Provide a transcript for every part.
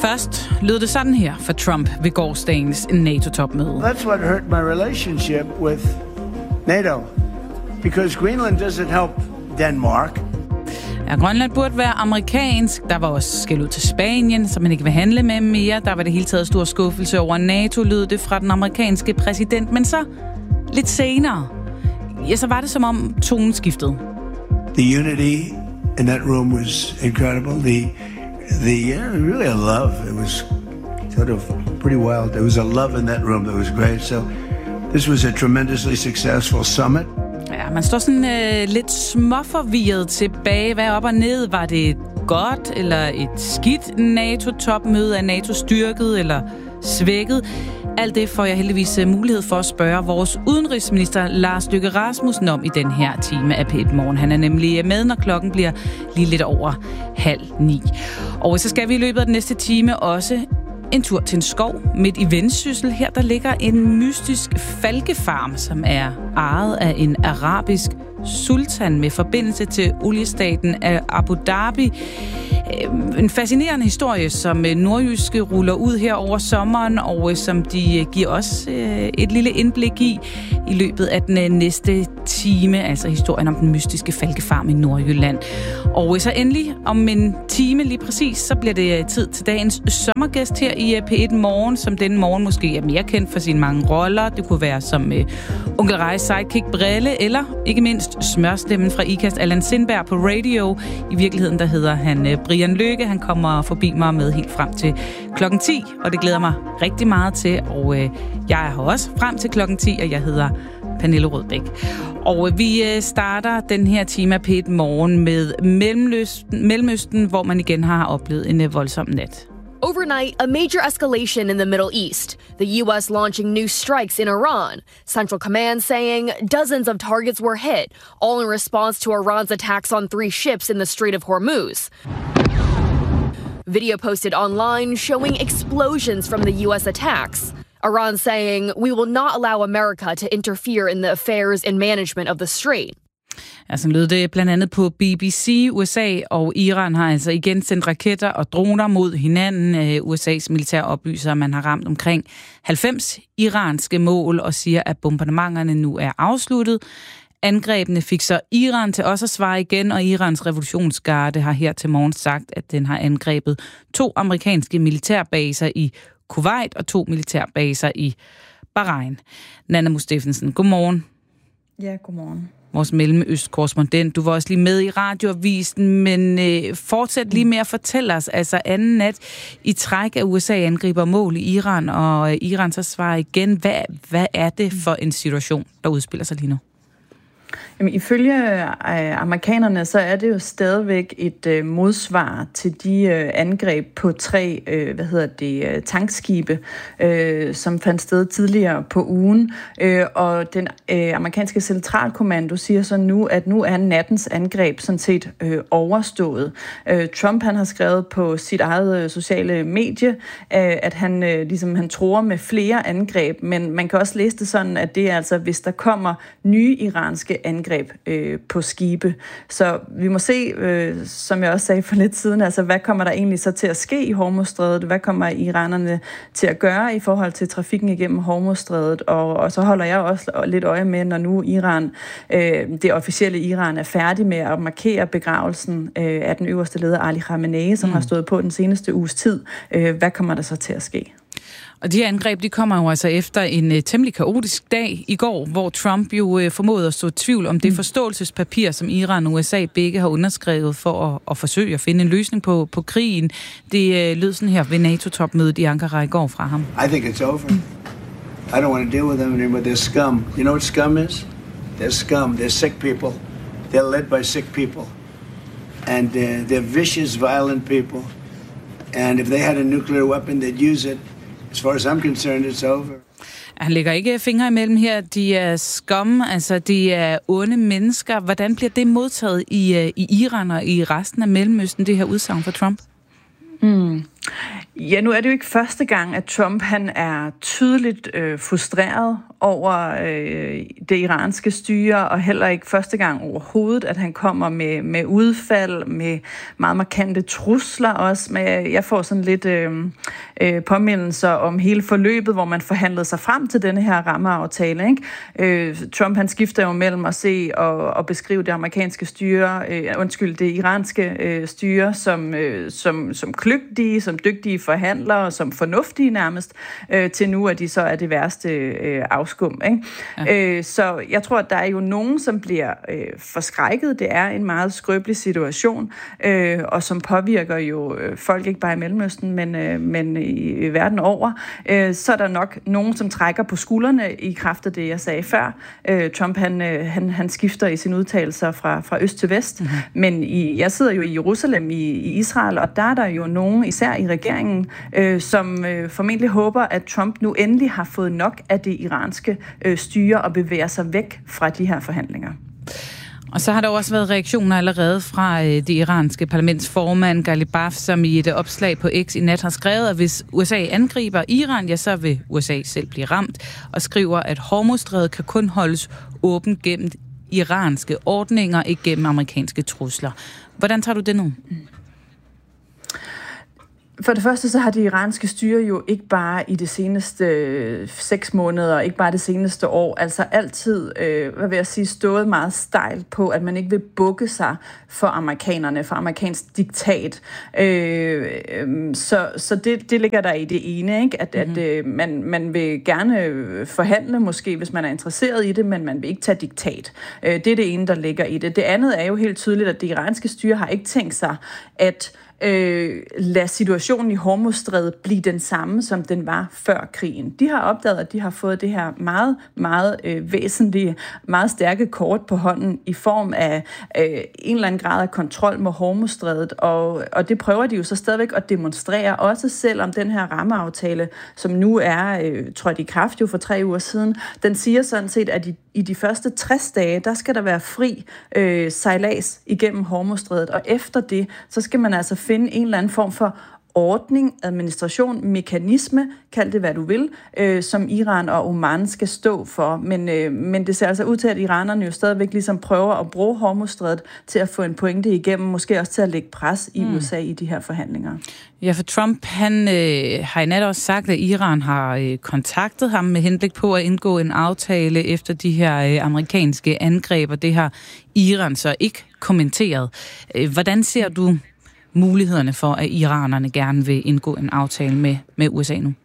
Først lød det sådan her for Trump ved gårsdagens NATO-topmøde. That's what hurt my relationship with NATO. Because Greenland doesn't help Denmark. Ja, Grønland burde være amerikansk. Der var også skæld ud til Spanien, som man ikke vil handle med mere. Der var det hele taget stor skuffelse over NATO, lød det fra den amerikanske præsident. Men så lidt senere, ja, så var det som om tonen skiftede. The unity in that room was incredible. Really a love. It was sort of pretty wild. There was a love in that room that was great. So this was a tremendously successful summit. Ja, man står sådan lidt småforvirret tilbage. Hvad op og ned? Var det et godt eller et skidt NATO-topmøde? Er NATO styrket eller svækket? Alt det får jeg heldigvis mulighed for at spørge vores udenrigsminister Lars Løkke Rasmussen om i den her time af P1 Morgen. Han er nemlig med, når klokken bliver lige lidt over 8:30. Og så skal vi i løbet af den næste time også en tur til en skov midt i Vendsyssel. Her der ligger en mystisk falkefarm, som er ejet af en arabisk sultan med forbindelse til oliestaten af Abu Dhabi. En fascinerende historie, som Nordjyske ruller ud her over sommeren, og som de giver os et lille indblik i løbet af den næste time, altså historien om den mystiske falkefarm i Nordjylland. Og så endelig om en time lige præcis, så bliver det tid til dagens sommergæst her i P1 Morgen, som denne morgen måske er mere kendt for sine mange roller. Det kunne være som Onkel Rejes sidekick Brille, eller ikke mindst smørstemmen fra Ikast Allan Sindberg på radio. I virkeligheden der hedder han Brian Løkke. Han kommer forbi mig med helt frem til klokken 10, og det glæder mig rigtig meget til. Og jeg er her også frem til klokken 10, og jeg hedder Pernille Rødbæk. Og vi starter den her time af P1 Morgen med Mellemøsten, hvor man igen har oplevet en voldsom nat. Overnight, a major escalation in the Middle East. The U.S. launching new strikes in Iran. Central Command saying dozens of targets were hit, all in response to Iran's attacks on 3 ships in the Strait of Hormuz. Video posted online showing explosions from the U.S. attacks. Iran saying, "We will not allow America to interfere in the affairs and management of the strait." Ja, sådan lød det blandt andet på BBC. USA og Iran har altså igen sendt raketter og droner mod hinanden. USA's militær oplyser, at man har ramt omkring 90 iranske mål og siger, at bombardementerne nu er afsluttet. Angrebene fik så Iran til også at svare igen, og Irans revolutionsgarde har her til morgen sagt, at den har angrebet 2 amerikanske militærbaser i Kuwait og 2 militærbaser i Bahrain. Nanna Mustafensen, godmorgen. Ja, godmorgen. Vores Mellemøst-korrespondent. Du var også lige med i radioavisen, men fortsæt lige med at fortælle os, altså anden nat i træk, at USA angriber mål i Iran, og Iran så svarer igen. Hvad er det for en situation, der udspiller sig lige nu? Jamen, ifølge amerikanerne, så er det jo stadigvæk et modsvar til de angreb på 3 tankskibe, som fandt sted tidligere på ugen. Og den amerikanske centralkommando siger så nu, at nu er nattens angreb sådan set overstået. Trump, han har skrevet på sit eget sociale medie, at han tror med flere angreb, men man kan også læse det sådan, at det er altså, hvis der kommer nye iranske angreb på skibe. Så vi må se, som jeg også sagde for lidt siden, altså hvad kommer der egentlig så til at ske i Hormuzstrædet? Hvad kommer iranerne til at gøre i forhold til trafikken igennem Hormuzstrædet? Og så holder jeg også lidt øje med, når nu Iran, det officielle Iran er færdig med at markere begravelsen af den øverste leder Ali Khamenei, som har stået på den seneste uges tid. Hvad kommer der så til at ske? Og de her angreb, de kommer jo altså efter en temmelig kaotisk dag i går, hvor Trump jo formåede at så tvivl om det forståelsespapir, som Iran og USA begge har underskrevet for at forsøge at finde en løsning på krigen. Det lød sådan her ved NATO-topmødet i Ankara i går fra ham. I think it's over. I don't want to deal with them anymore. They're scum. You know what scum is? They're scum. They're sick people. They're led by sick people. And they're vicious, violent people. And if they had a nuclear weapon, they'd use it. As far as I'm concerned, it's over. Han lægger ikke fingre imellem her. De er scum, altså de er onde mennesker. Hvordan bliver det modtaget i Iran og i resten af Mellemøsten, det her udsagn fra Trump? Ja, nu er det jo ikke første gang, at Trump han er tydeligt frustreret over det iranske styre, og heller ikke første gang overhovedet, at han kommer med udfald, med meget markante trusler også. Jeg får sådan lidt påmindelser om hele forløbet, hvor man forhandlede sig frem til denne her rammeaftale, ikke? Trump, han skifter jo mellem at se og beskrive det amerikanske styre, det iranske styre som kløgtige, som dygtige forhandlere, som fornuftige nærmest, til nu, at de så er det værste afskum, ikke? Ja. Så jeg tror, at der er jo nogen, som bliver forskrækket. Det er en meget skrøbelig situation, og som påvirker jo folk ikke bare i Mellemøsten, men i verden over. Så er der nok nogen, som trækker på skuldrene i kraft af det, jeg sagde før. Trump, han skifter i sine udtalelser fra øst til vest, men jeg sidder jo i Jerusalem i Israel, og der er der jo nogen, især i regeringen, som formentlig håber, at Trump nu endelig har fået nok af det iranske styre og bevæger sig væk fra de her forhandlinger. Og så har der også været reaktioner allerede fra det iranske parlamentsformand Ghalibaf, som i et opslag på X i nat har skrevet, at hvis USA angriber Iran, ja, så vil USA selv blive ramt, og skriver, at Hormuzstrædet kan kun holdes åbent gennem iranske ordninger, ikke gennem amerikanske trusler. Hvordan tager du det nu? For det første, så har det iranske styre jo ikke bare i de seneste 6 måneder, ikke bare det seneste år, altså altid, stået meget stejlt på, at man ikke vil bukke sig for amerikanerne, for amerikansk diktat. Så det ligger der i det ene, ikke? At man vil gerne forhandle måske, hvis man er interesseret i det, men man vil ikke tage diktat. Det er det ene, der ligger i det. Det andet er jo helt tydeligt, at det iranske styre har ikke tænkt sig, at lad situationen i Hormuzstrædet blive den samme, som den var før krigen. De har opdaget, at de har fået det her meget, meget væsentlige, meget stærke kort på hånden i form af en eller anden grad af kontrol med Hormuzstrædet, og det prøver de jo så stadigvæk at demonstrere, også selvom den her rammeaftale, som nu er trådt i kraft jo for 3 uger siden, den siger sådan set, at i de første 60 dage, der skal der være fri sejlads igennem Hormuzstrædet, og efter det, så skal man altså finde en eller anden form for ordning, administration, mekanisme, kald det hvad du vil, som Iran og Oman skal stå for. Men det ser altså ud til, at iranerne jo stadigvæk ligesom prøver at bruge Hormuzstrædet til at få en pointe igennem, måske også til at lægge pres i USA i de her forhandlinger. Ja, for Trump, han har i nat også sagt, at Iran har kontaktet ham med henblik på at indgå en aftale efter de her amerikanske angreb, og det har Iran så ikke kommenteret. Hvordan ser du mulighederne for, at iranerne gerne vil indgå en aftale med USA nu?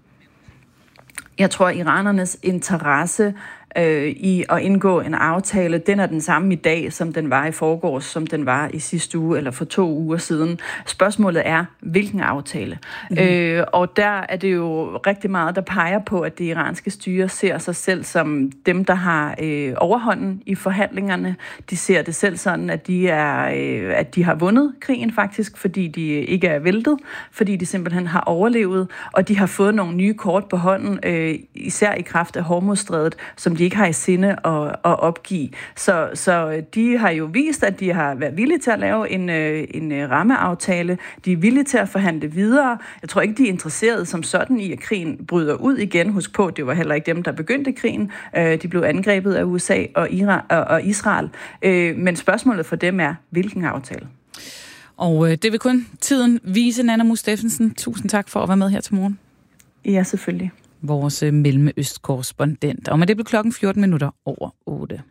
Jeg tror, at iranernes interesse i at indgå en aftale, den er den samme i dag, som den var i forgårs, som den var i sidste uge eller for 2 uger siden. Spørgsmålet er, hvilken aftale? Og der er det jo rigtig meget, der peger på, at det iranske styre ser sig selv som dem, der har overhånden i forhandlingerne. De ser det selv sådan, at de har vundet krigen faktisk, fordi de ikke er væltet, fordi de simpelthen har overlevet, og de har fået nogle nye kort på hånden, især i kraft af Hormuzstrædet, som de ikke har i sinde at opgive. Så de har jo vist, at de har været villige til at lave en rammeaftale. De er villige til at forhandle videre. Jeg tror ikke, de er interesserede som sådan i, at krigen bryder ud igen. Husk på, det var heller ikke dem, der begyndte krigen. De blev angrebet af USA og Israel. Men spørgsmålet for dem er, hvilken aftale? Og det vil kun tiden vise. Nanna Mus Steffensen, tusind tak for at være med her til morgen. Ja, selvfølgelig. Vores Mellemøst-korrespondent. Og med det blev klokken 8:14.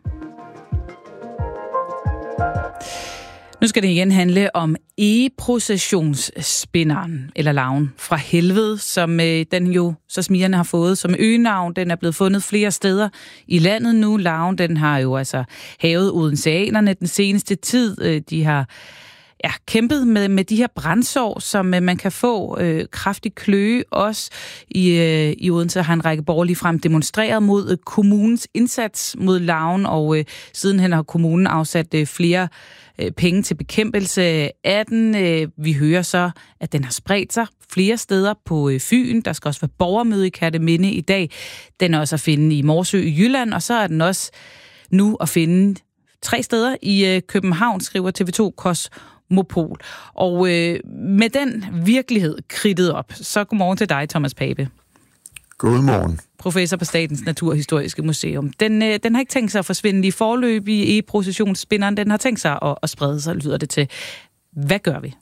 Nu skal det igen handle om egeprocessionsspinderen, eller larven fra helvede, som den jo så smigerne har fået som øgenavn. Den er blevet fundet flere steder i landet nu. Larven, den har jo altså havet odenseanerne den seneste tid. De har kæmpet med de her brandsår, som man kan få kraftig kløe. Også i Odense har en række borgere ligefrem demonstreret mod kommunens indsats mod larven, og sidenhen har kommunen afsat flere penge til bekæmpelse af den. Vi hører så, at den har spredt sig flere steder på Fyn. Der skal også være borgermøde i Kerteminde i dag. Den er også at finde i Morsø i Jylland, og så er den også nu at finde 3 steder i København, skriver TV2 Kosmopol. Og med den virkelighed kridtet op, så godmorgen til dig, Thomas Pape. Godmorgen. Professor på Statens Naturhistoriske Museum. Den har ikke tænkt sig at forsvinde i forløb i egeprocessionsspinderen. Den har tænkt sig at sprede sig, lyder det til. Hvad gør vi?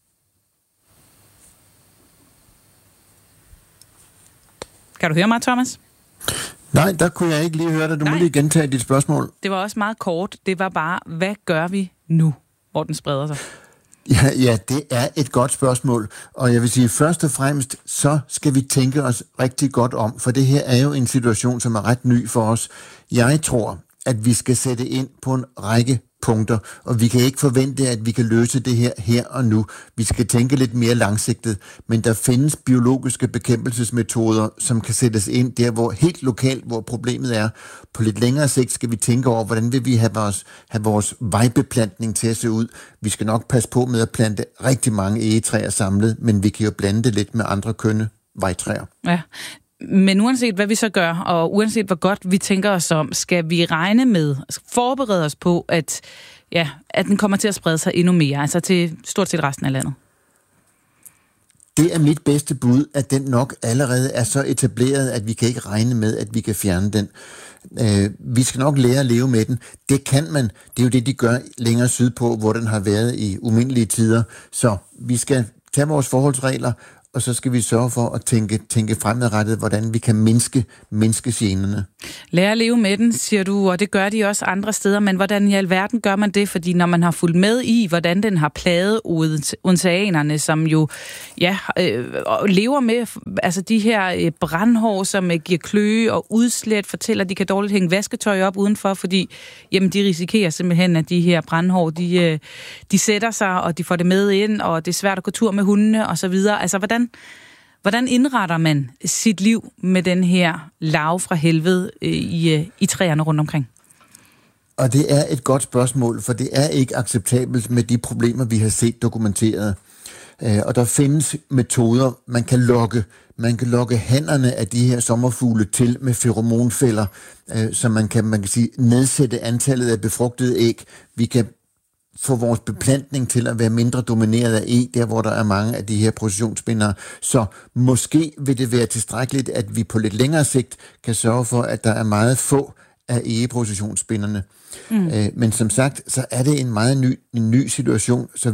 Kan du høre mig, Thomas? Nej, der kunne jeg ikke lige høre dig. Du må lige gentage dit spørgsmål. Det var også meget kort. Det var bare, hvad gør vi nu, hvor den spreder sig? Ja, det er et godt spørgsmål. Og jeg vil sige, først og fremmest, så skal vi tænke os rigtig godt om, for det her er jo en situation, som er ret ny for os. Jeg tror, at vi skal sætte ind på en række punkter, og vi kan ikke forvente, at vi kan løse det her og nu. Vi skal tænke lidt mere langsigtet, men der findes biologiske bekæmpelsesmetoder, som kan sættes ind der, hvor helt lokalt, hvor problemet er. På lidt længere sigt skal vi tænke over, hvordan vil vi have vores vejbeplantning til at se ud. Vi skal nok passe på med at plante rigtig mange egetræer samlet, men vi kan jo blande det lidt med andre kønne vejtræer. Ja. Men uanset hvad vi så gør, og uanset hvor godt vi tænker os om, skal vi regne med, forberede os på, at den kommer til at sprede sig endnu mere, altså til stort set resten af landet? Det er mit bedste bud, at den nok allerede er så etableret, at vi kan ikke regne med, at vi kan fjerne den. Vi skal nok lære at leve med den. Det kan man. Det er jo det, de gør længere sydpå, hvor den har været i umindelige tider. Så vi skal tage vores forholdsregler, og så skal vi sørge for at tænke fremadrettet, hvordan vi kan mindske generne. Lære at leve med den, siger du, og det gør de også andre steder, men hvordan i alverden gør man det? Fordi når man har fulgt med i, hvordan den har plaget oceanerne, som jo lever med altså de her brandhår, som giver kløe og udslæt, fortæller, at de kan dårligt hænge vasketøj op udenfor, fordi jamen, de risikerer simpelthen, at de her brandhår, de sætter sig, og de får det med ind, og det er svært at gå tur med hundene osv. Altså, hvordan indretter man sit liv med den her larve fra helvede i træerne rundt omkring? Og det er et godt spørgsmål, for det er ikke acceptabelt med de problemer, vi har set dokumenteret. Og der findes metoder, man kan lokke hannerne af de her sommerfugle til med feromonfælder, så man kan sige nedsætte antallet af befrugtede æg. Vi kan få vores beplantning til at være mindre domineret af der hvor der er mange af de her processionsspindere. Så måske vil det være tilstrækkeligt, at vi på lidt længere sigt kan sørge for, at der er meget få af egeprocessionsspinderne. Men som sagt, så er det en meget ny situation, så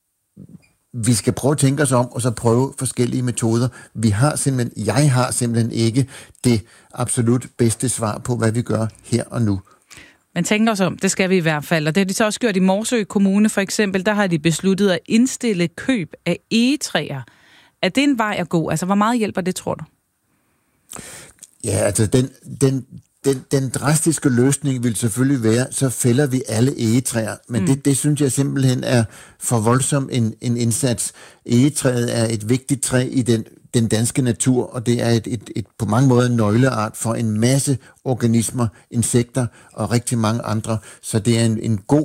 vi skal prøve at tænke os om, og så prøve forskellige metoder. Jeg har simpelthen ikke det absolut bedste svar på, hvad vi gør her og nu. Men tænk os om, det skal vi i hvert fald. Og det har de så også gjort i Morsø Kommune for eksempel. Der har de besluttet at indstille køb af egetræer. Er det en vej at gå? Altså, hvor meget hjælper det, tror du? Ja, altså den drastiske løsning vil selvfølgelig være, så fælder vi alle egetræer. Men det synes jeg simpelthen er for voldsom en indsats. Egetræet er et vigtigt træ i den danske natur, og det er et på mange måder en nøgleart for en masse organismer, insekter og rigtig mange andre. Så det er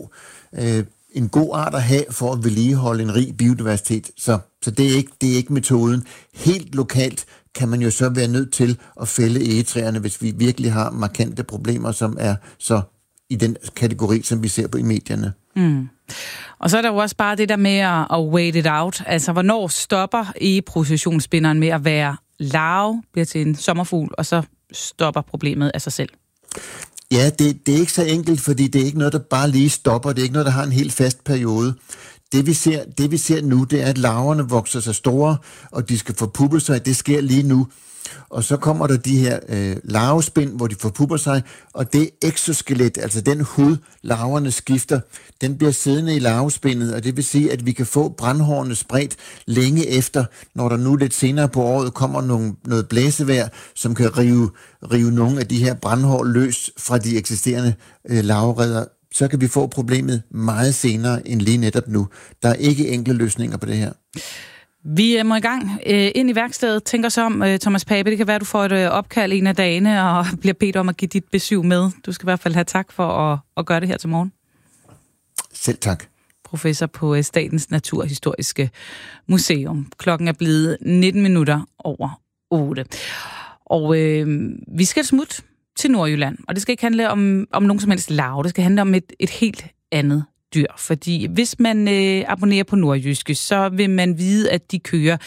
en god art at have for at vedligeholde en rig biodiversitet. Så det er ikke metoden. Helt lokalt kan man jo så være nødt til at fælde egetræerne, hvis vi virkelig har markante problemer, som er så i den kategori, som vi ser på i medierne. Og så er der jo også bare det der med at wait it out. Altså, hvornår stopper egeprocessionsspinderen med at være larve, bliver til en sommerfugl, og så stopper problemet af sig selv? Ja, det er ikke så enkelt, fordi det er ikke noget, der bare lige stopper. Det er ikke noget, der har en helt fast periode. Det vi ser nu, det er, at larverne vokser sig store, og de skal forpuppe sig. Det sker lige nu. Og så kommer der de her larvespind, hvor de forpupper sig, og det exoskelet, altså den hud, larverne skifter, den bliver siddende i larvespindet, og det vil sige, at vi kan få brandhårene spredt længe efter, når der nu lidt senere på året kommer noget blæsevejr, som kan rive nogle af de her brandhår løs fra de eksisterende larvereder. Så kan vi få problemet meget senere end lige netop nu. Der er ikke enkle løsninger på det her. Vi må i gang ind i værkstedet. Tænker så om, Thomas Pape, det kan være, at du får et opkald en af dagene og bliver bedt om at give dit besøg med. Du skal i hvert fald have tak for at gøre det her til morgen. Selv tak. Professor på Statens Naturhistoriske Museum. Klokken er blevet 19 minutter over 8. Og vi skal smutte til Nordjylland, og det skal ikke handle om nogen som helst larve. Det skal handle om et helt andet dyr, fordi hvis man abonnerer på Nordjyske, så vil man vide, at de kører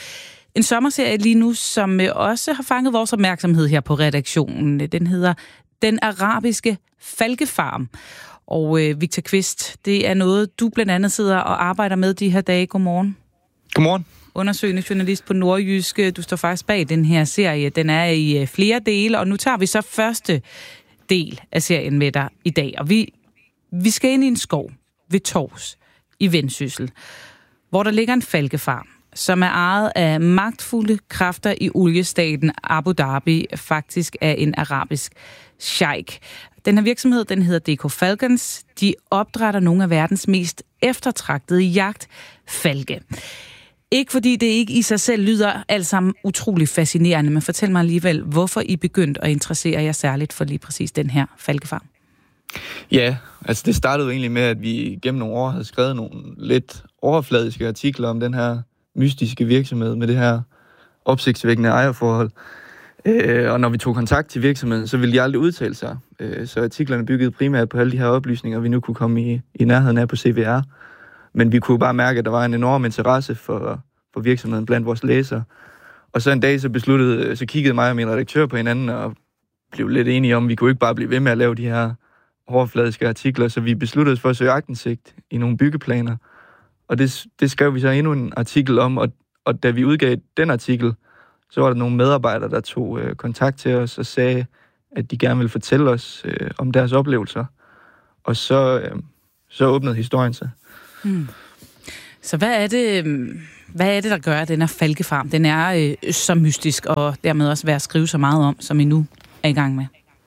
en sommerserie lige nu, som også har fanget vores opmærksomhed her på redaktionen. Den hedder Den Arabiske Falkefarm. Og Victor Kvist, det er noget, du blandt andet sidder og arbejder med de her dage. Godmorgen. Godmorgen. Undersøgende journalist på Nordjyske. Du står faktisk bag den her serie. Den er i flere dele, og nu tager vi så første del af serien med dig i dag. Og vi skal ind i en skov ved Tårs i Vendsyssel, hvor der ligger en falkefarm, som er ejet af magtfulde kræfter i oliestaten Abu Dhabi, faktisk af en arabisk sheik. Den her virksomhed, den hedder DK Falcons. De opdrætter nogle af verdens mest eftertragtede jagtfalke. Ikke fordi det ikke i sig selv lyder alt sammen utrolig fascinerende, men fortæl mig alligevel, hvorfor I begyndte at interessere jer særligt for lige præcis den her falkefarm. Ja, altså det startede jo egentlig med, at vi gennem nogle år havde skrevet nogle lidt overfladiske artikler om den her mystiske virksomhed med det her opsigtsvækkende ejerforhold. Og når vi tog kontakt til virksomheden, så ville de aldrig udtale sig. Så artiklerne byggede primært på alle de her oplysninger, vi nu kunne komme i nærheden af på CVR. Men vi kunne bare mærke, at der var en enorm interesse for virksomheden blandt vores læsere. Og så en dag så kiggede mig og min redaktør på hinanden og blev lidt enige om, at vi kunne ikke bare blive ved med at lave de her overfladiske artikler, så vi besluttede os for at søge aktindsigt i nogle byggeplaner. Og det skrev vi så endnu en artikel om, og da vi udgav den artikel, så var der nogle medarbejdere, der tog kontakt til os og sagde, at de gerne ville fortælle os om deres oplevelser. Og så åbnede historien sig. Så hvad er det, der gør, at den her falkefarm, den er så mystisk, og dermed også værd at skrive så meget om, som I nu er i gang med?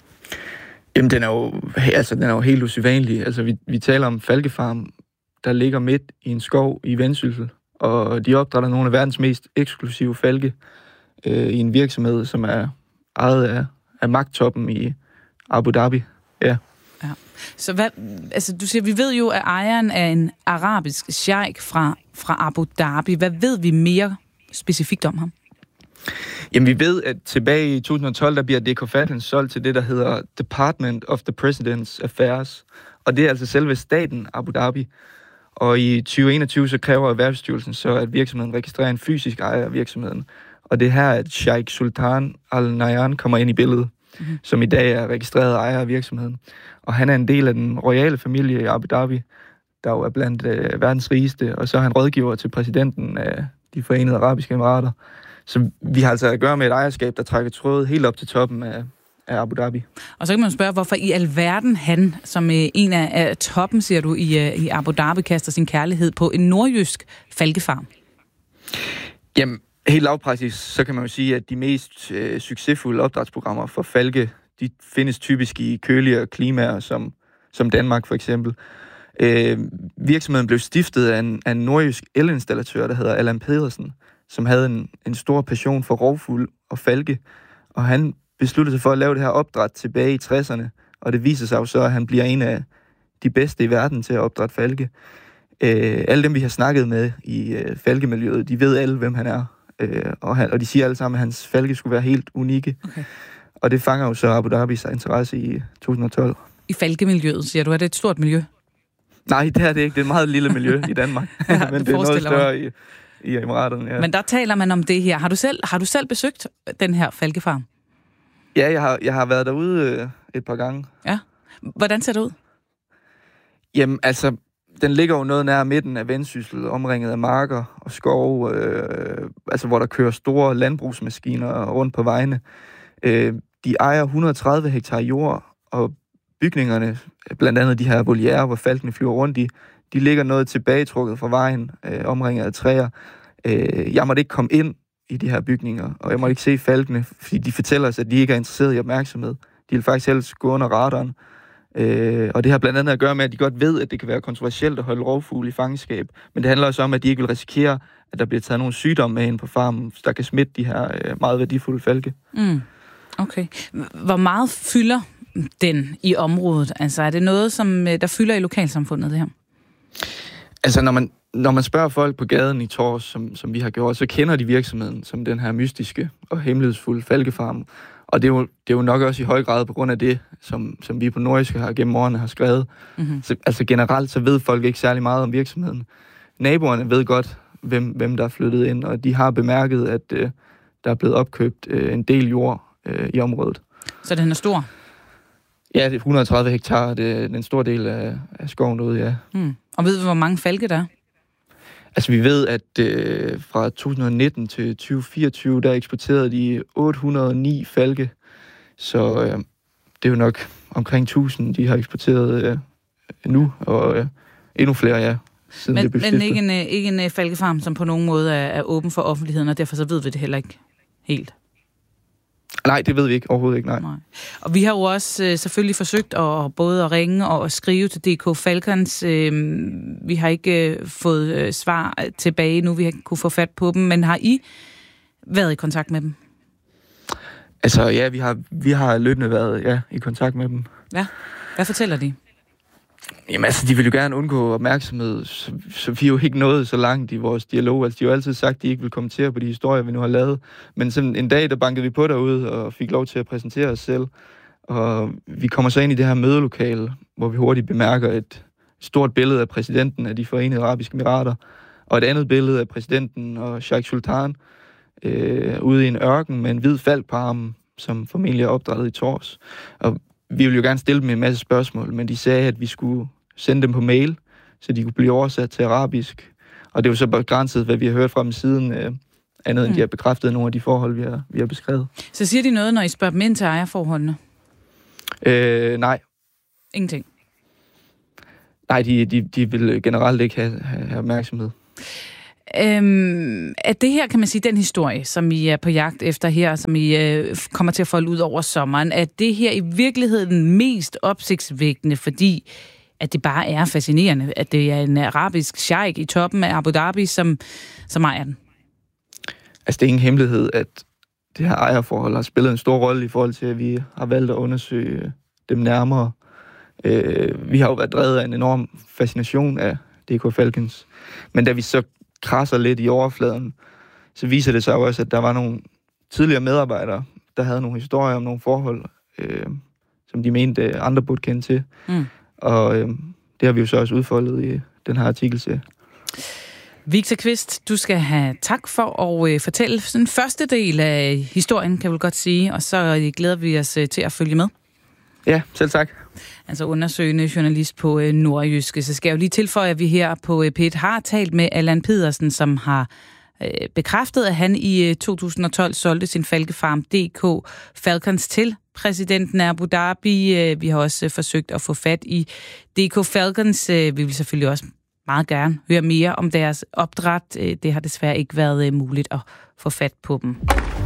Jamen, den er jo helt usædvanlig. Altså, vi taler om falkefarm, der ligger midt i en skov i Vendsyssel, og de opdrætter nogle af verdens mest eksklusive falke i en virksomhed, som er ejet af magttoppen i Abu Dhabi. Ja. Så du siger, vi ved jo, at ejeren er en arabisk sheik fra Abu Dhabi. Hvad ved vi mere specifikt om ham? Jamen, vi ved, at tilbage i 2012, der bliver DK Falcons solgt til det, der hedder Department of the President's Affairs. Og det er altså selve staten Abu Dhabi. Og i 2021, så kræver Erhvervsstyrelsen så, at virksomheden registrerer en fysisk ejer af virksomheden. Og det er her, at Sheikh Sultan Al Nahyan kommer ind i billedet, som i dag er registreret ejer af virksomheden. Og han er en del af den royale familie i Abu Dhabi, der jo er blandt verdens rigeste, og så er han rådgiver til præsidenten af de Forenede Arabiske Emirater. Så vi har altså at gøre med et ejerskab, der trækker trådet helt op til toppen af Abu Dhabi. Og så kan man spørge, hvorfor i alverden han, som en af toppen, siger du, i Abu Dhabi, kaster sin kærlighed på en nordjysk falkefarm? Jamen, helt lavpraktisk, så kan man jo sige, at de mest succesfulde opdrætsprogrammer for falke, de findes typisk i køligere klimaer, som Danmark for eksempel. Virksomheden blev stiftet af en nordjysk elinstallatør, der hedder Allan Pedersen, som havde en stor passion for rovfugl og falke, og han besluttede sig for at lave det her opdræt tilbage i 60'erne, og det viser sig jo så, at han bliver en af de bedste i verden til at opdrætte falke. Alle dem, vi har snakket med i falkemiljøet, de ved alle, hvem han er, og de siger alle sammen, at hans falke skulle være helt unikke. Okay. Og det fanger jo så Abu Dhabis interesse i 2012. I falkemiljøet, siger du, er det et stort miljø? Nej, det er det ikke. Det er et meget lille miljø i Danmark. Ja, men det er noget større i Emiraterne. Ja. Men der taler man om det her. Har du selv besøgt den her falkefarm? Ja, jeg har været derude et par gange. Ja. Hvordan ser det ud? Jamen, altså, den ligger jo noget nær midten af Vendsyssel, omringet af marker og skove, altså hvor der kører store landbrugsmaskiner rundt på vejene. De ejer 130 hektar jord, og bygningerne, blandt andet de her voliere, hvor falkene flyver rundt i, de ligger noget tilbagetrukket fra vejen, omringet af træer. Jeg måtte ikke komme ind i de her bygninger, og jeg måtte ikke se falkene, fordi de fortæller os, at de ikke er interesseret i opmærksomhed. De vil faktisk helst gå under radaren. Og det har blandt andet at gøre med, at de godt ved, at det kan være kontroversielt at holde rovfugle i fangenskab. Men det handler også om, at de ikke vil risikere, at der bliver taget nogle sygdomme med ind på farmen, der kan smitte de her meget værdifulde falke. Okay. Hvor meget fylder den i området? Altså er det noget, som der fylder i lokalsamfundet, det her? Altså når man spørger folk på gaden i Tårs, som vi har gjort, så kender de virksomheden som den her mystiske og hemmelighedsfulde falkefarm. Og det er jo nok også i høj grad på grund af det, som vi på Nordjyske har gennem årene har skrevet. Mm-hmm. Så, altså generelt så ved folk ikke særlig meget om virksomheden. Naboerne ved godt, hvem der er flyttet ind, og de har bemærket, at der er blevet opkøbt en del jord i området. Så den er stor? Ja, det er 130 hektar. Det er en stor del af skoven derude, ja. Og ved vi, hvor mange falke der er? Altså, vi ved, at fra 2019 til 2024, der eksporterede de 809 falke. Så det er jo nok omkring 1000, de har eksporteret nu, og endnu flere, ja. Men ikke en falkefarm, som på nogen måde er åben for offentligheden, og derfor så ved vi det heller ikke helt. Nej, det ved vi ikke. Overhovedet ikke, nej. Og vi har jo også selvfølgelig forsøgt både at ringe og at skrive til DK Falcons. Vi har ikke fået svar tilbage nu, vi har ikke kunne få fat på dem, men har I været i kontakt med dem? Altså, ja, vi har løbende været i kontakt med dem. Ja, hvad fortæller de? Jamen altså, de vil jo gerne undgå opmærksomhed, så vi er jo ikke nået så langt i vores dialog. Altså, de har jo altid sagt, at de ikke vil kommentere på de historier, vi nu har lavet. Men sådan en dag, der bankede vi på derude og fik lov til at præsentere os selv. Og vi kommer så ind i det her mødelokale, hvor vi hurtigt bemærker et stort billede af præsidenten af de Forenede Arabiske Emirater, og et andet billede af præsidenten og Sheikh Sultan ude i en ørken med en hvid falk på armen, som formentlig er opdrettet i tors. Og vi ville jo gerne stille dem en masse spørgsmål, men de sagde, at vi skulle sende dem på mail, så de kunne blive oversat til arabisk. Og det er jo så begrænset, hvad vi har hørt fra dem siden, andet end de har bekræftet nogle af de forhold, vi har beskrevet. Så siger de noget, når I spørger dem ind til ejerforholdene? Nej. Ingenting? Nej, de vil generelt ikke have opmærksomhed. At det her, kan man sige, den historie, som I er på jagt efter her, som I kommer til at folde ud over sommeren, at det her i virkeligheden mest opsigtsvækkende, fordi at det bare er fascinerende, at det er en arabisk sheik i toppen af Abu Dhabi, som ejer den? Altså, det er ingen hemmelighed, at det her ejerforhold har spillet en stor rolle i forhold til, at vi har valgt at undersøge dem nærmere. Vi har jo været drevet af en enorm fascination af DK Falcons, men da vi så krasser lidt i overfladen, så viser det sig også, at der var nogle tidligere medarbejdere, der havde nogle historier om nogle forhold, som de mente andre burde kende til. Og det har vi jo så også udfoldet i den her artikelserie. Victor Kvist, du skal have tak for at fortælle den første del af historien, kan vi godt sige, og så glæder vi os til at følge med. Ja, selv tak. Altså undersøgende journalist på Nordjyske. Så skal jeg jo lige tilføje, at vi her på P1 har talt med Allan Pedersen, som har bekræftet, at han i 2012 solgte sin falkefarm DK Falcons til præsidenten af Abu Dhabi. Vi har også forsøgt at få fat i DK Falcons. Vi vil selvfølgelig også meget gerne høre mere om deres opdræt. Det har desværre ikke været muligt at få fat på dem.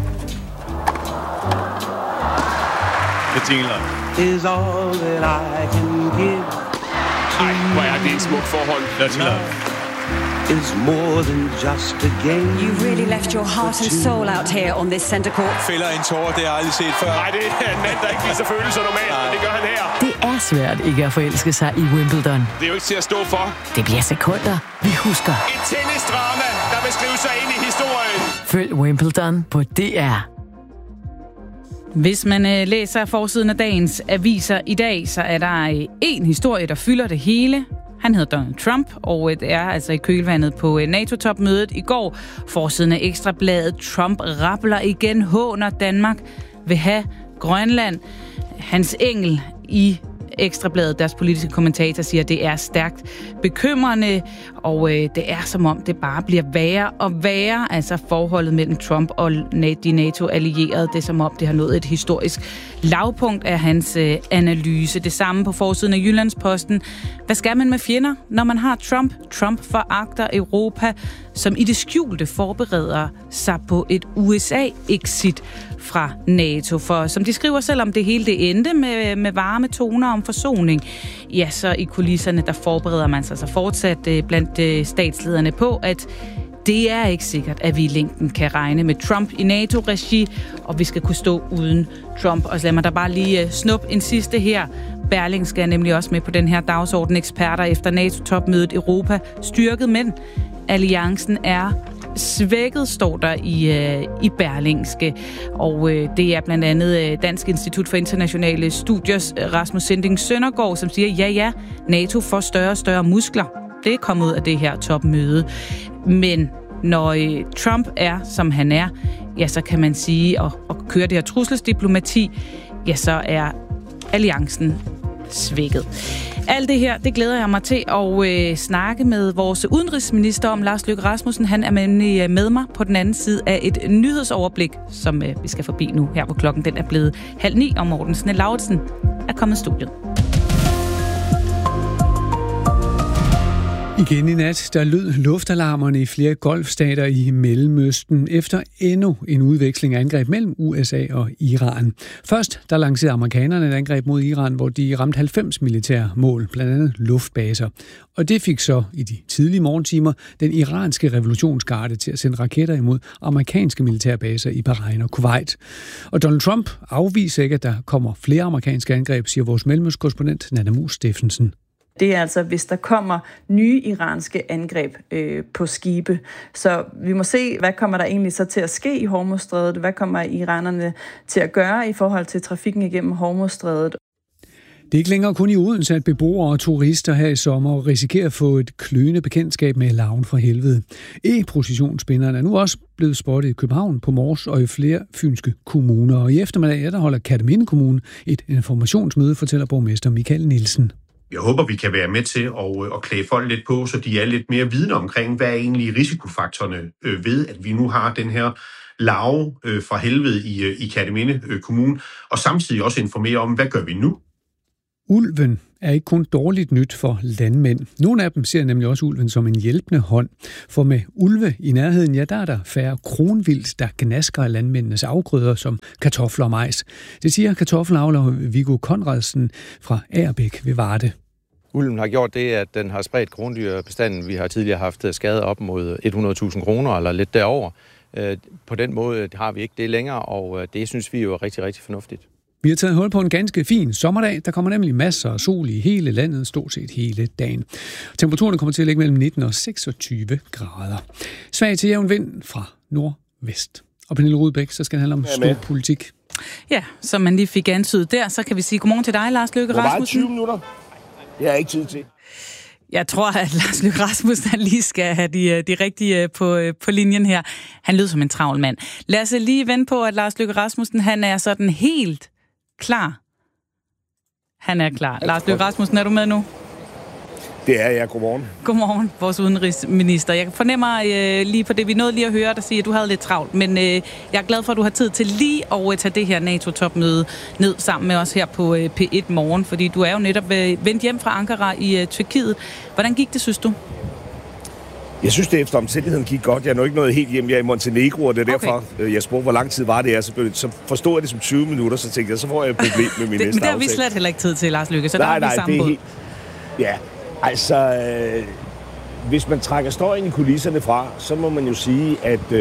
Is all that I can give. Ej, hvor er det et smukt forhold. Love is more than just a game. You really left your heart and soul out here on this center court. Fælder en tårer, det har jeg aldrig set før. Nej, det er en mand, der ikke viser følelser normalt, men det gør han her. Det er svært ikke at forelske sig i Wimbledon. Det er jo ikke til at stå for. Det bliver sekunder, vi husker. Et tennisdrama, der vil skrive sig ind i historien. Følg Wimbledon på DR. Hvis man læser forsiden af dagens aviser i dag, så er der en historie, der fylder det hele. Han hedder Donald Trump, og det er altså i kølvandet på NATO-topmødet i går. Forsiden af Ekstrabladet. Trump rappler igen, håner Danmark vil have Grønland. Hans engel i Ekstrabladet, deres politiske kommentator, siger, at det er stærkt bekymrende, og det er som om, det bare bliver værre og værre. Altså forholdet mellem Trump og de NATO-allierede, det er som om, det har nået et historisk lavpunkt af hans analyse. Det samme på forsiden af Jyllandsposten. Hvad skal man med fjender, når man har Trump? Trump foragter Europa, som i det skjulte forbereder sig på et USA-exit fra NATO. For som de skriver, selvom det hele det endte med varme toner om forsoning, ja, så i kulisserne, der forbereder man sig så fortsat blandt statslederne på, at det er ikke sikkert, at vi i længden kan regne med Trump i NATO-regi, og vi skal kunne stå uden Trump. Og så lad mig da bare lige snuppe en sidste her. Berlingske er nemlig også med på den her dagsorden. Eksperter efter NATO-topmødet Europa styrket, men alliancen er svækket, står der i Berlingske. Og det er blandt andet Dansk Institut for Internationale Studiers Rasmus Sinding Søndergaard, som siger, ja, NATO får større og større muskler. Det er kommet ud af det her topmøde. Men når Trump er, som han er, ja, så kan man sige, og køre det her trusselsdiplomati, ja, så er alliancen svækket. Alt det her, det glæder jeg mig til at snakke med vores udenrigsminister om. Lars Løkke Rasmussen, han er med mig på den anden side af et nyhedsoverblik, som vi skal forbi nu, her hvor klokken den er blevet 8:30, og Morten Snell-Lauritzen er kommet i studiet. Igen i nat, der lød luftalarmerne i flere golfstater i Mellemøsten efter endnu en udveksling af angreb mellem USA og Iran. Først der lancerede amerikanerne et angreb mod Iran, hvor de ramte 90 militære mål, blandt andet luftbaser. Og det fik så i de tidlige morgentimer den iranske revolutionsgarde til at sende raketter imod amerikanske militærbaser i Bahrain og Kuwait. Og Donald Trump afviser ikke, at der kommer flere amerikanske angreb, siger vores mellemøstkorrespondent Nana Mus Steffensen. Det er altså, hvis der kommer nye iranske angreb på skibe. Så vi må se, hvad kommer der egentlig så til at ske i Hormuzstrædet? Hvad kommer iranerne til at gøre i forhold til trafikken igennem Hormuzstrædet? Det er ikke længere kun i Odense, at beboere og turister her i sommer risikerer at få et kløende bekendtskab med larven fra helvede. E-processionsspinderen er nu også blevet spottet i København, på Mors og i flere fynske kommuner. Og i eftermiddag der holder Kerteminde Kommune et informationsmøde, fortæller borgmester Michael Nielsen. Jeg håber, vi kan være med til at klæde folk lidt på, så de er lidt mere vidne omkring, hvad er egentlig risikofaktorerne ved, at vi nu har den her larve fra helvede i Kerteminde Kommune, og samtidig også informere om, hvad gør vi nu? Ulven er ikke kun dårligt nyt for landmænd. Nogle af dem ser nemlig også ulven som en hjælpende hånd. For med ulve i nærheden, ja, der er der færre kronvildt, der gnasker landmændenes afgrøder som kartofler og majs. Det siger kartoffelavler Viggo Konradsen fra Agerbæk ved Varde. Ulven har gjort det, at den har spredt krondyrbestanden. Vi har tidligere haft skader op mod 100.000 kroner eller lidt derover. På den måde har vi ikke det længere, og det synes vi jo er rigtig, rigtig fornuftigt. Vi har taget hul på en ganske fin sommerdag. Der kommer nemlig masser af sol i hele landet, stort set hele dagen. Temperaturen kommer til at ligge mellem 19 og 26 grader. Svag til jævn vind fra nordvest. Og Pernille Rudbæk, så skal det handle om storpolitik. Ja, som man lige fik antydet der, så kan vi sige godmorgen til dig, Lars Løkke Rasmussen. 20 minutter? Det har jeg ikke tid til. Jeg tror, at Lars Løkke Rasmussen lige skal have de rigtige på linjen her. Han lød som en travl mand. Lad os lige vente på, at Lars Løkke Rasmussen, han er sådan helt klar. Han er klar. Lars Løkke Rasmussen, er du med nu? Det er jeg. Godmorgen. Godmorgen, vores udenrigsminister. Jeg fornemmer lige på det, vi nåede lige at høre dig sige, at du havde lidt travlt, men jeg er glad for, at du har tid til lige at tage det her NATO-topmøde ned sammen med os her på P1 Morgen, fordi du er jo netop vendt hjem fra Ankara i Tyrkiet. Hvordan gik det, synes du? Jeg synes, det efter omstændigheden gik godt. Jeg er nu ikke nået helt hjem. Jeg er i Montenegro, og det er derfor, jeg spurgte, hvor lang tid var det. Så forstod jeg det som 20 minutter, så tænkte jeg, så får jeg et problem med min næste aftale. Men det har vi slet heller ikke tid til, Lars Løkke, så der er vi sammen båd. Ja, altså, hvis man trækker støjen i kulisserne fra, så må man jo sige,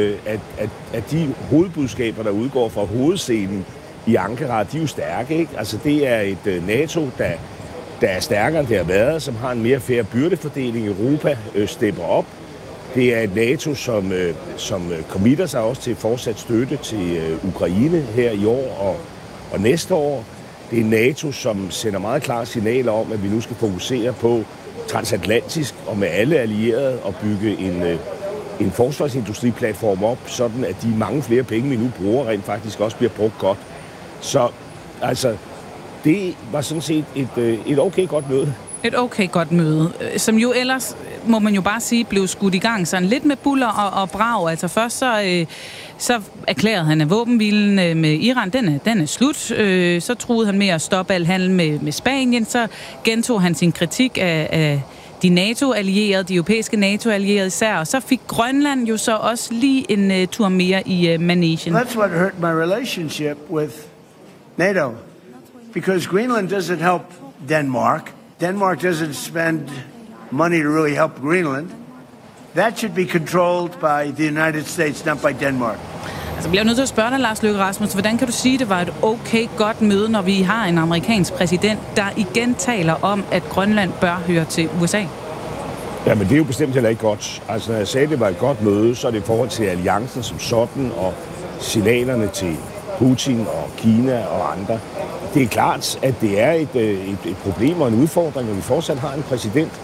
at de hovedbudskaber, der udgår fra hovedscenen i Ankara, de er jo stærke, ikke? Altså, det er et NATO, der er stærkere, end det har været, som har en mere fair byrdefordeling. Europa stepper op. Det er et NATO, som committer sig også til fortsat støtte til Ukraine her i år og næste år. Det er NATO, som sender meget klare signaler om, at vi nu skal fokusere på transatlantisk og med alle allierede og bygge en forsvarsindustriplatform op, sådan at de mange flere penge, vi nu bruger, rent faktisk også bliver brugt godt. Så altså, det var sådan set et okay godt møde. Et okay godt møde, som jo ellers, må man jo bare sige, blev skudt i gang sådan lidt med buller og brag. Altså først så erklærede han, at våbenhvilen med Iran, den er slut. Så truede han med at stoppe al handel med Spanien. Så gentog han sin kritik af de NATO-allierede, de europæiske NATO-allierede især. Og så fik Grønland jo så også lige en tur mere i managen. That's what hurt my relationship with NATO. Because Greenland doesn't help Denmark. Denmark doesn't spend money to really help Greenland. That should be controlled by the United States, not by Denmark. Altså, bliver jeg nødt til at spørge dig, Lars Løkke Rasmussen, hvordan kan du sige, at det var et okay godt møde, når vi har en amerikansk præsident, der igen taler om, at Grønland bør høre til USA? Jamen, det er jo bestemt heller ikke godt. Altså, når jeg sagde, at det var et godt møde, så er det i forhold til alliancen som sådan, og signalerne til Putin og Kina og andre. Det er klart, at det er et problem og en udfordring, når vi fortsat har en præsident,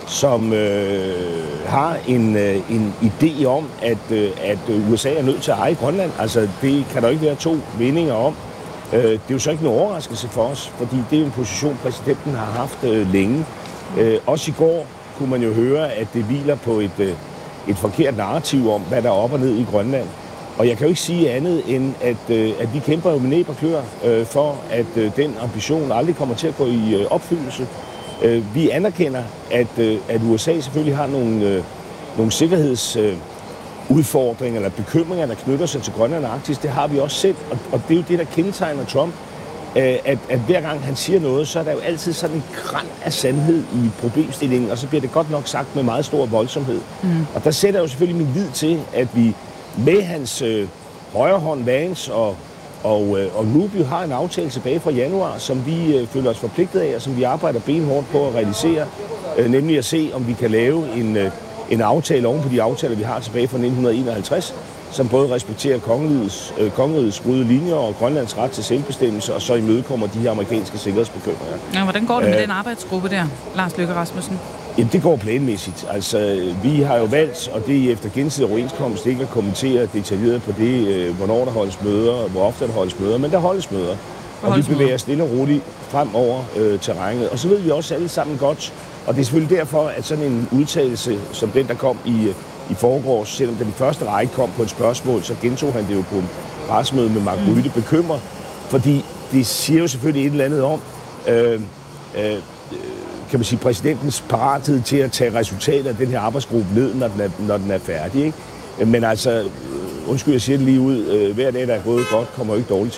som har en idé om, at USA er nødt til at eje Grønland. Altså, det kan der ikke være to meninger om. Det er jo så ikke nogen overraskelse for os, fordi det er en position, præsidenten har haft længe. Også i går kunne man jo høre, at det hviler på et forkert narrativ om, hvad der er op og ned i Grønland. Og jeg kan jo ikke sige andet end, at vi kæmper jo med næb og klør for, at den ambition aldrig kommer til at gå i opfyldelse. Vi anerkender, at USA selvfølgelig har nogle sikkerhedsudfordringer eller bekymringer, der knytter sig til Grønland og Arktis. Det har vi også selv, og det er jo det, der kendetegner Trump. At hver gang han siger noget, så er der jo altid sådan en gran af sandhed i problemstillingen, og så bliver det godt nok sagt med meget stor voldsomhed. Og der sætter jeg jo selvfølgelig min lid til, at vi med hans højre hånd, Vance og Rubio har en aftale tilbage fra januar, som vi føler os forpligtet af, og som vi arbejder benhårdt på at realisere, nemlig at se, om vi kan lave en aftale oven på de aftaler, vi har tilbage fra 1951, som både respekterer kongerigets røde linjer og Grønlands ret til selvbestemmelse, og så imødekommer de her amerikanske sikkerhedsbekymringer. Ja, hvordan går det med den arbejdsgruppe der, Lars Løkke Rasmussen? Jamen, det går planmæssigt. Altså, vi har jo valgt, og det er efter gensidig overenskomst, ikke at kommentere detaljeret på det, hvornår der holdes møder, hvor ofte der holdes møder, men der holdes møder. Og vi bevæger stille og roligt frem over terrænet. Og så ved vi også alle sammen godt, og det er selvfølgelig derfor, at sådan en udtalelse som den, der kom i forgårs, selvom den første række kom på et spørgsmål, så gentog han det jo på en pressemøde med Mark Rytte, bekymrer, fordi det siger jo selvfølgelig et eller andet om, kan man sige, præsidentens parathed til at tage resultatet af den her arbejdsgruppe ned, når den er færdig, ikke? Men altså, undskyld, jeg siger det lige ud, hver dag, der er gået godt, kommer jo ikke dårligt